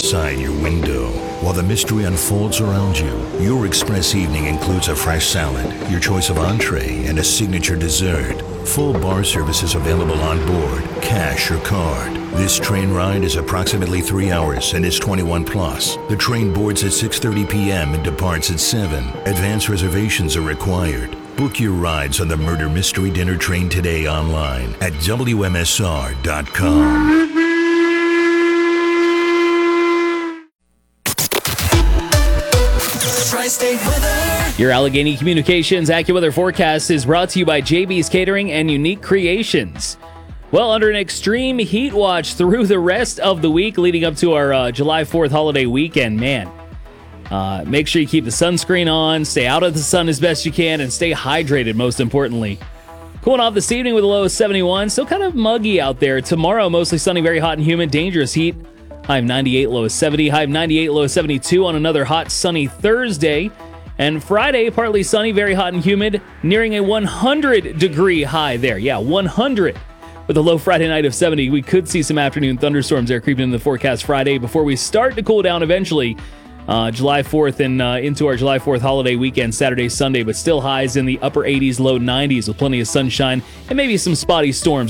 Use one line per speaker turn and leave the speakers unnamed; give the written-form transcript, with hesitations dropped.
outside your window. While the mystery unfolds around you, your express evening includes a fresh salad, your choice of entree, and a signature dessert. Full bar service is available on board, cash or card. This train ride is approximately 3 hours and is 21 plus. The train boards at 6:30 p.m. and departs at 7. Advance reservations are required. Book your rides on the Murder Mystery Dinner Train today online at WMSR.com.
Your Allegheny Communications AccuWeather forecast is brought to you by JB's Catering and Unique Creations. Well, under an extreme heat watch through the rest of the week leading up to our July 4th holiday weekend, man. Make sure you keep the sunscreen on, stay out of the sun as best you can, and stay hydrated, most importantly. Cooling off this evening with a low of 71. Still kind of muggy out there. Tomorrow, mostly sunny, very hot and humid, dangerous heat. High of 98, low of 70. High of 98, low of 72 on another hot, sunny Thursday. And Friday, partly sunny, very hot and humid, nearing a 100-degree high there. Yeah, 100. With a low Friday night of 70, we could see some afternoon thunderstorms there creeping into the forecast Friday before we start to cool down eventually. July 4th and into our July 4th holiday weekend, Saturday, Sunday, but still highs in the upper 80s, low 90s with plenty of sunshine and maybe some spotty storms